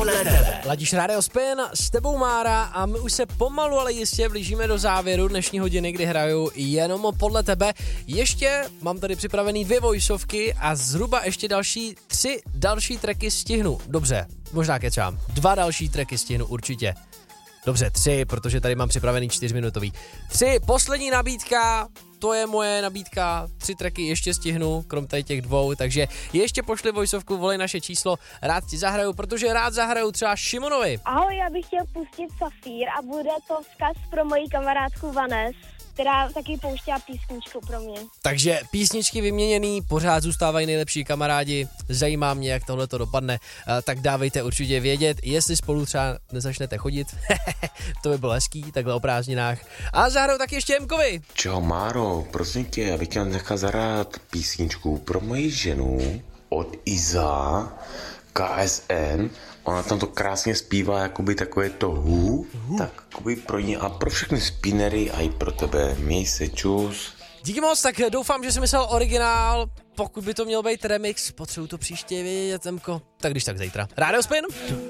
Podle tebe. Ladíš Radio Spin, s tebou Mára a my už se pomalu, ale jistě blížíme do závěru dnešní hodiny, kdy hraju jenom Podle tebe. Ještě mám tady připravený 2 voiceovky a zhruba ještě 3 další tracky stihnu. Dobře, možná kečám. 2 další tracky stihnu určitě. Dobře, 3, protože tady mám připravený 4minutový. 3, poslední nabídka, to je moje nabídka, 3 tracky ještě stihnu, krom tady těch 2, takže ještě pošli voiceovku, volej naše číslo, rád ti zahraju, protože rád zahraju třeba Šimonovi. Ahoj, já bych chtěl pustit Safír a bude to vzkaz pro moji kamarádku Vanes, která taky pouštěla písničku pro mě. Takže písničky vyměněný, pořád zůstávají nejlepší kamarádi, zajímá mě, jak tohle to dopadne, tak dávejte určitě vědět, jestli spolu třeba nezačnete chodit, to by bylo hezký, takhle o prázdninách. A zahraju taky ještě Jemkovi. Čau Máro, prosím tě, já bych chtěl nechat zahrát písničku pro moji ženu od Iza, KSN. Ona tam to krásně zpívá, jakoby takové to tak jakoby pro ní a pro všechny spinnery a i pro tebe. Měj se, čus. Díky moc, tak doufám, že jsi myslel originál, pokud by to měl být remix, potřebuji to příště vědět, Jemko, tak když tak zítra. Radio Spin.